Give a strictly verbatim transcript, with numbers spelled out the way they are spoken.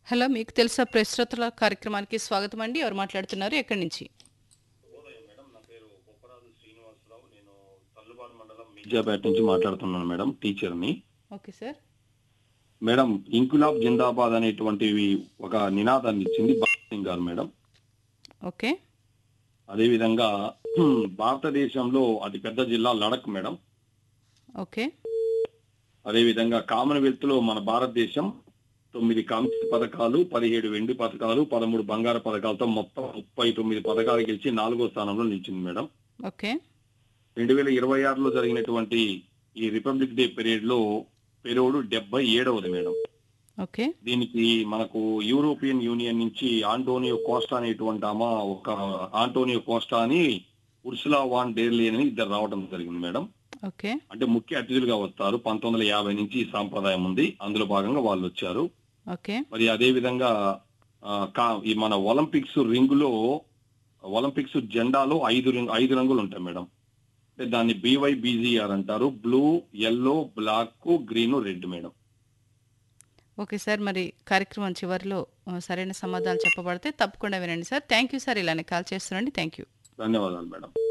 Hello! మీకు తెలుసా press శ్రోతల కార్యక్రమానికి స్వాగతం అండి. ఎవరు మాట్లాడుతున్నారు? ఎక్కడి నుంచి? శుభోదయం మేడం. నా పేరు బొప్పరాజు శ్రీనివాసరావు. నేను తల్లుబాడు మండలం మిర్జాపేట నుంచి మాట్లాడుతున్నాను మేడం. టీచర్‌ని. Okay sir. మేడం, ఇంక్విలాబ్ జిందాబాద్ అనేటువంటివి ఒక నినాదాన్ని ఇచ్చింది భగత్ సింగ్ గారు మేడం. ఓకే. అదేవిధంగా హ్మ్, భారతదేశంలో అతి పెద్ద జిల్లా లడఖ్ మేడం. ఓకే. అదేవిధంగా కామన్‌వెల్త్‌లో మన భారతదేశం తొమ్మిది కాంస్య పతకాలు, పదిహేడు వెండి పతకాలు, పదమూడు బంగారు పతకాలతో మొత్తం ముప్పై తొమ్మిది పతకాలు గెలిచి నాలుగో స్థానంలో నిలిచింది మేడం. ఓకే. రెండు వేల ఇరవై ఆరులో జరిగినటువంటి ఈ రిపబ్లిక్ డే పెరేడ్‌లో పెరోడు డెబ్బై ఏడవది మేడం. ఓకే. దీనికి మనకు యూరోపియన్ యూనియన్ నుంచి ఆంటోనియో కోస్టా అనేటువంటి ఆమె ఒక ఆంటోనియో కోస్టా అని ఉర్సులా వాన్ డెర్ లేయన్ అని ఇద్దరు రావడం జరిగింది మేడం. ఓకే. అంటే ముఖ్య అతిథులుగా వస్తారు. పంతొమ్మిది వందల యాభై నుంచి ఈ సాంప్రదాయం ఉంది. అందులో భాగంగా వాళ్ళు వచ్చారు. ఓకే. మరి అదే విధంగా ఆహ్, కా ఈ మన ఒలింపిక్స్ రింగ్‌లో ఒలింపిక్స్ జెండాలో ఐదు రింగ్ ఐదు రంగులు ఉంటాయి మేడం. అంటే దాన్ని బీవైబీజీఆర్ అంటారు. Blue, yellow, black, green, red madam. Okay sir. మరి కార్యక్రమం చివరిలో ఆహ్, సరైన సమాధానాలు చెప్పబడితే తప్పకుండా వినండి సార్. Thank you sir. ఇలానే కాల్ చేస్తున్నాండి. Thank you. ధన్యవాదాలు మేడం.